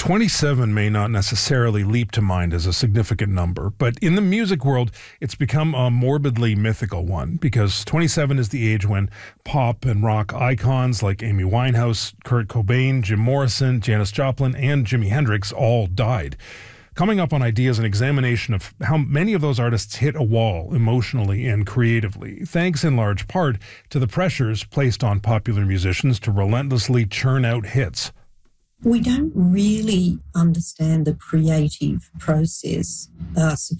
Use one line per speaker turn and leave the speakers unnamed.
27 may not necessarily leap to mind as a significant number, but in the music world, it's become a morbidly mythical one because 27 is the age when pop and rock icons like Amy Winehouse, Kurt Cobain, Jim Morrison, Janis Joplin, and Jimi Hendrix all died. Coming up on Ideas, an examination of how many of those artists hit a wall emotionally and creatively, thanks in large part to the pressures placed on popular musicians to relentlessly churn out hits.
We don't really understand the creative process